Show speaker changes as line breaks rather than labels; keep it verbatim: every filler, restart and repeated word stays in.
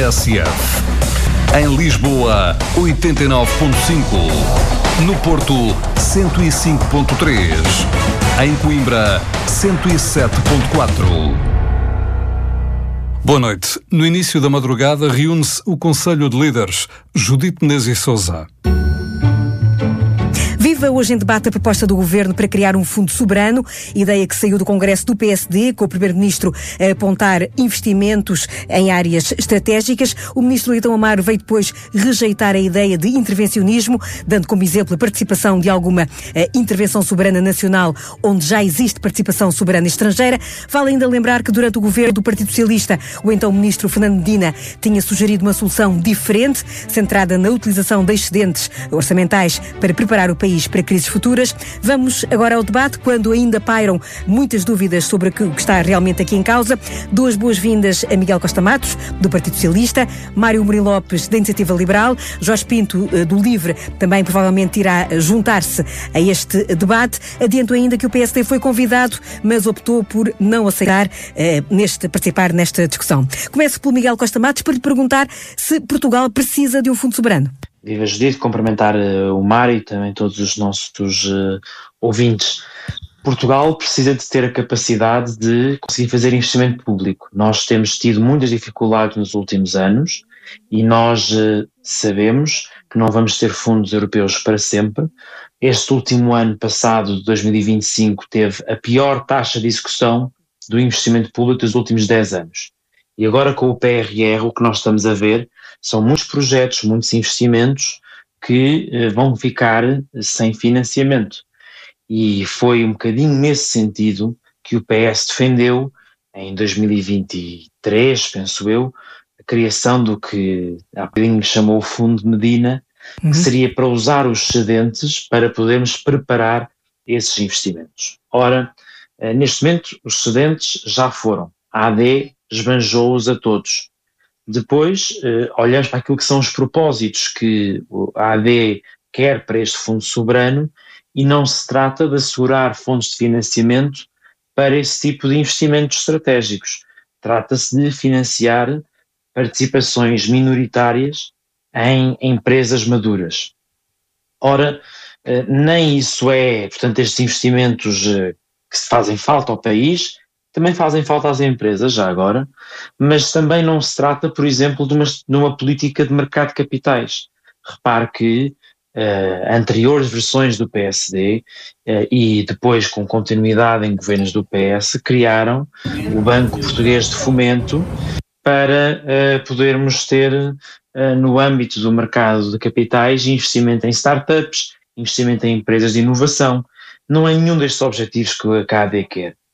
S F. Em Lisboa, oitenta e nove ponto cinco. No Porto, cento e cinco ponto três. Em Coimbra, cento e sete ponto quatro. Boa noite. No início da madrugada reúne-se o Conselho de Líderes. Judite Menezes e Sousa.
Viva hoje em debate a proposta do Governo para criar um fundo soberano, ideia que saiu do Congresso do P S D, com o Primeiro-Ministro a apontar investimentos em áreas estratégicas. O Ministro Leitão Amaro veio depois rejeitar a ideia de intervencionismo, dando como exemplo a participação de alguma eh, intervenção soberana nacional, onde já existe participação soberana estrangeira. Vale ainda lembrar que durante o governo do Partido Socialista, o então Ministro Fernando Medina tinha sugerido uma solução diferente, centrada na utilização de excedentes orçamentais para preparar o país para crises futuras. Vamos agora ao debate, quando ainda pairam muitas dúvidas sobre o que está realmente aqui em causa. Duas boas-vindas a Miguel Costa Matos, do Partido Socialista, Mário Mourinho Lopes, da Iniciativa Liberal, Jorge Pinto, do LIVRE, também provavelmente irá juntar-se a este debate. Adianto ainda que o P S D foi convidado, mas optou por não aceitar eh, neste, participar nesta discussão. Começo pelo Miguel Costa Matos para lhe perguntar se Portugal precisa de um fundo soberano.
Viva Judite, cumprimentar uh, o Mário e também todos os nossos uh, ouvintes. Portugal precisa de ter a capacidade de conseguir fazer investimento público. Nós temos tido muitas dificuldades nos últimos anos e nós uh, sabemos que não vamos ter fundos europeus para sempre. Este último ano passado, de dois mil e vinte e cinco, teve a pior taxa de execução do investimento público dos últimos dez anos. E agora com o P R R o que nós estamos a ver são muitos projetos, muitos investimentos que eh, vão ficar sem financiamento. E foi um bocadinho nesse sentido que o P S defendeu, em dois mil e vinte e três, penso eu, a criação do que há bocadinho chamou o Fundo Medina, uhum. que seria para usar os excedentes para podermos preparar esses investimentos. Ora, eh, neste momento os excedentes já foram. A AD esbanjou-os a todos. Depois, eh, olhamos para aquilo que são os propósitos que a A D quer para este fundo soberano e não se trata de assegurar fundos de financiamento para esse tipo de investimentos estratégicos. Trata-se de financiar participações minoritárias em empresas maduras. Ora, eh, nem isso é, portanto, estes investimentos eh, que se fazem falta ao país, também fazem falta às empresas, já agora, mas também não se trata, por exemplo, de uma, de uma política de mercado de capitais. Repare que uh, anteriores versões do P S D uh, e depois com continuidade em governos do P S criaram o Banco Português de Fomento para uh, podermos ter uh, no âmbito do mercado de capitais investimento em startups, investimento em empresas de inovação. Não é nenhum destes objetivos que a A D quer.